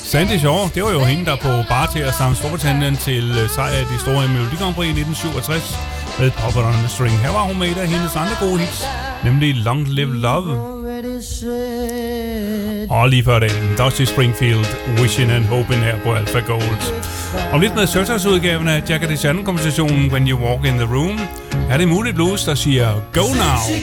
Sandy Shaw, det var jo hende, der på bar til at samle Storbritannien til sejr i de store Melodi Grand Prix i 1967 med Puppet on the String. Her var hun med et af hendes andre gode hits, nemlig Long Live Love. Og lige før den, Dusty Springfield, Wishing and Hoping her på Alpha Gold. Om lidt med Searchers-udgaven af Jack DeShannon-kompositionen When You Walk in the Room, er det muligt blues, der siger Go Now.